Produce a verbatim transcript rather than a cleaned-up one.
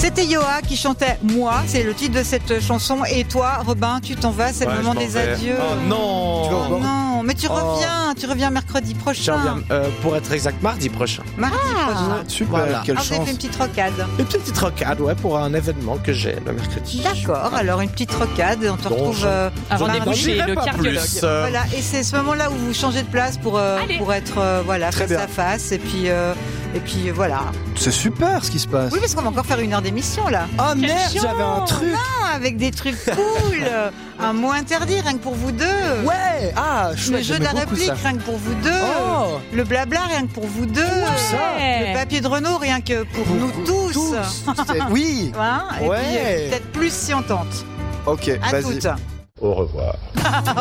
C'était Yoa qui chantait Moi, c'est le titre de cette chanson. Et toi, Robin, tu t'en vas, c'est Ouais, le moment je m'en des vais. adieux. Oh non. Oh Tu vas au bord. non, mais tu Oh. reviens, tu reviens mercredi Je prochain. reviens, euh, pour être exact, mardi prochain. Mardi prochain. Super, Voilà. quelle Ah, vous avez chance. fait une petite rocade. Une petite rocade, ouais, pour un événement que j'ai le mercredi. D'accord, alors une petite rocade, on te Bon, retrouve je- euh, Un Je rendez-vous n'en chez dirai le pas cardiologue. plus, euh, Voilà, et c'est ce moment-là où vous changez de place pour, euh, Allez. pour être euh, voilà, Très face bien. à face. Et puis, euh, et puis euh, voilà. C'est super ce qui se passe. Oui, parce qu'on va encore faire une heure d'émission là. Oh merde, chiant. j'avais un truc. Ah, avec des trucs cool. Un mot interdit, rien que pour vous deux. Ouais. Ah, Le chouette, jeu de la j'aimais beaucoup réplique, ça. rien que pour vous deux. Oh. Le blabla, rien que pour vous deux. Ouais. Le papier de Renault, rien que pour, nous tous. C'est- Oui. Hein, et Ouais. puis euh, peut-être plus si on tente. Ok, À vas-y. toutes. Au revoir.